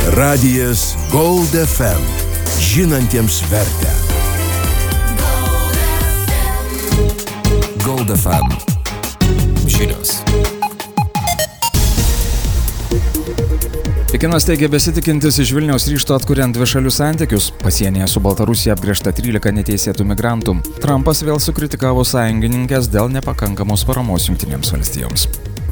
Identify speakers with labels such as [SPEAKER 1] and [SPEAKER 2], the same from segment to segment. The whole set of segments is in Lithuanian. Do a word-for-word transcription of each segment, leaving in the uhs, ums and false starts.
[SPEAKER 1] Radijas Gold F M. Žinantiems vertę. Gold F M. Žinios.
[SPEAKER 2] Pekinas teigia besitikintis iš Vilniaus ryžto atkuriant dvišalius santykius. Pasienyje su Baltarusija apgręžta trylika neteisėtų migrantų. Trumpas vėl sukritikavo sąjungininkes dėl nepakankamos paramos Jungtinėms valstijoms.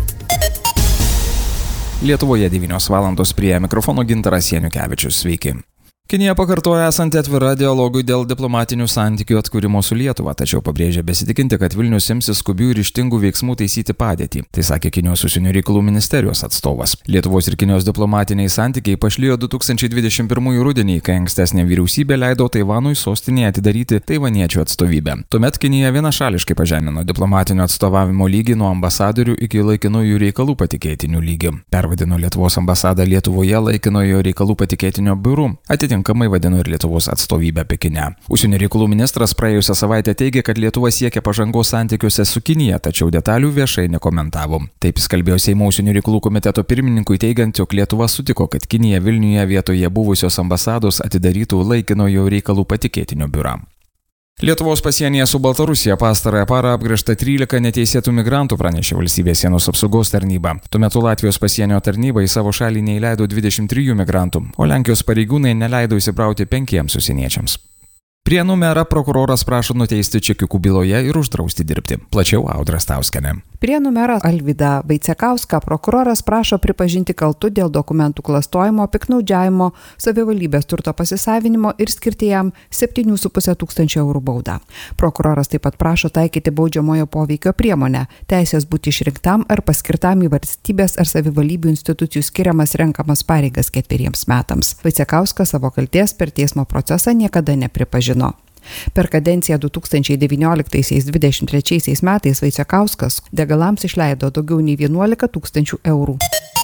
[SPEAKER 2] Lietuvoje devynios valandos, prie mikrofono Gintaras Janukevičius. Sveiki. Kinija pakartoja esanti atvira dialogui dėl diplomatinių santykių atkūrimo su Lietuva, tačiau pabrėžia besitikinti, kad Vilnius imsis skubių ir ryžtingų veiksmų taisyti padėtį. Tai sakė Kinijos užsienio reikalų ministerijos atstovas. Lietuvos ir Kinijos diplomatiniai santykiai pašlijo du tūkstančiai dvidešimt pirmųjų rudenį, kai ankstesnė vyriausybė leido Taivanui sostinėje atidaryti taivaniečių atstovybę. Tuomet Kinija vienašališkai pažemino diplomatinio atstovavimo lygį nuo ambasadorių iki laikinųjų reikalų patikėtinių lygių. Pervadino Lietuvos ambasadą Lietuvoje laikinojo reikalų patikėtinio biuru. Atitinkamai vadino ir Lietuvos atstovybę Pekine. Užsienio reikalų ministras praėjusią savaitę teigė, kad Lietuva siekia pažangos santykiuose su Kinija, tačiau detalių viešai nekomentavo. Taip jis kalbėjo Seimo užsienio reikalų komiteto pirmininkui, teigiant, jog Lietuva sutiko, kad Kinija Vilniuje vietoje buvusios ambasados atidarytų laikinojo reikalų patikėtinio biurą. Lietuvos pasienyje su Baltarusija pastarąją parą apgręžta trylika neteisėtų migrantų, pranešė valstybės sienos apsaugos tarnyba. Tuo metu Latvijos pasienio tarnyba į savo šalį neįleido dvidešimt trijų migrantų, o Lenkijos pareigūnai neleido įsibrauti penkiems užsieniečiams. Prienų merą prokuroras prašo nuteisti čekiukų byloje ir uždrausti dirbti. Plačiau Audra Stauskienė.
[SPEAKER 3] Prienų merą Alvydą Vaicekauską prokuroras prašo pripažinti kaltu dėl dokumentų klastojimo, piktnaudžiavimo, savivaldybės turto pasisavinimo ir skirti jam septynių su puse tūkstančio eurų baudą. Prokuroras taip pat prašo taikyti baudžiamojo poveikio priemonę, teisės būti išrinktam ar paskirtam į valstybės ar savivaldybių institucijų skiriamas renkamas pareigas ketveriems metams. Vaicekauskas savo kaltės per teismo procesą niekada nepripažino. Per kadenciją du tūkstančiai devynioliktaisiais - dvidešimt trečiaisiais metais Vaicekauskas degalams išleido daugiau nei vienuolika tūkstančių eurų.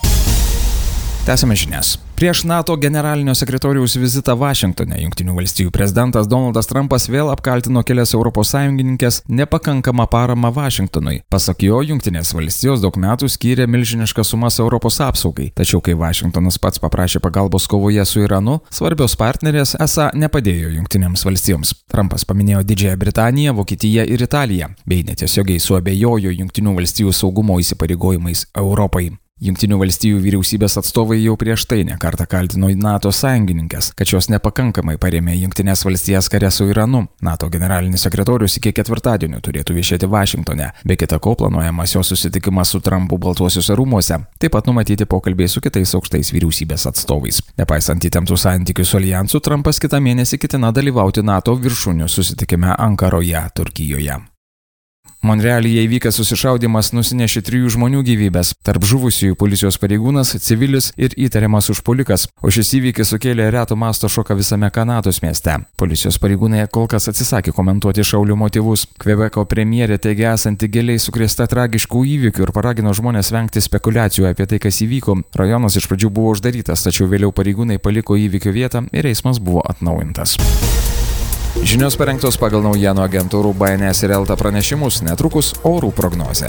[SPEAKER 2] Tęsime žinias. Prieš NATO generalinio sekretoriaus vizitą Vašingtone Jungtinių valstijų prezidentas Donaldas Trumpas vėl apkaltino kelias Europos sąjungininkes nepakankamą paramą Vašingtonui. Pasak jo, Jungtinės valstijos daug metų skyrė milžiniškas sumas Europos apsaugai, tačiau kai Vašingtonas pats paprašė pagalbos kovoje su Iranu, svarbios partnerės esą nepadėjo Jungtinėms valstijoms. Trumpas paminėjo Didžiąją Britaniją, Vokietiją ir Italiją, bei netiesiogiai suabejojo Jungtinių valstijų saugumo įsipareigojimais Europai. Jungtinių valstijų vyriausybės atstovai jau prieš tai ne kartą kaltino NATO sąjungininkes, kad šios nepakankamai parėmė Jungtinės valstijas kare su Iranu. NATO generalinis sekretorius iki ketvirtadienio turėtų viešėti Vašingtone, be kita ko planuojamas jo susitikimas su Trumpu Baltuosiuose rūmuose, taip pat numatyti pokalbiai su kitais aukštais vyriausybės atstovais. Nepaisant įtemptų santykių su aljansu, Trumpas kitą mėnesį ketina dalyvauti NATO viršūnių susitikime Ankaroje, Turkijoje. Monrealyje įvykęs susišaudymas nusinešė trijų žmonių gyvybes. Tarp žuvusiųjų policijos pareigūnas, civilis ir įtariamas užpuolikas, o šis įvykis sukėlė reto masto šoką visame Kanados mieste. Policijos pareigūnai kol kas atsisakė komentuoti šaulių motyvus. Kvebeko premjerė teigia esanti giliai sukrėsta tragiškų įvykių ir paragino žmonės vengti spekulacijų apie tai, kas įvyko. Rajonas iš pradžių buvo uždarytas, tačiau vėliau pareigūnai paliko įvykio vietą ir eismas buvo atnaujintas. Žinios parengtos pagal naujienų agentūrų B N S ir Elta pranešimus, netrukus orų prognozė.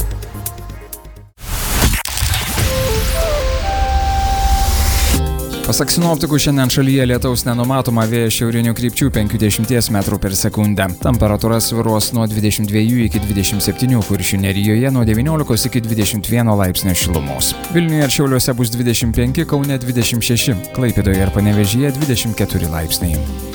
[SPEAKER 2] Pasak sinoptikų, šiandien šalyje lietaus nenumatoma, vėjas šiaurinių krypčių penkių dešimties metrų per sekundę. Temperatūra svyruos nuo dvidešimt dviejų iki dvidešimt septynių, Kuršių nerijoje nuo devyniolikos iki dvidešimt vieno laipsnio šilumos. Vilniuje ir Šiauliuose bus dvidešimt penki, Kaune dvidešimt šeši, Klaipėdoje ir Panevėžyje dvidešimt keturi laipsniai.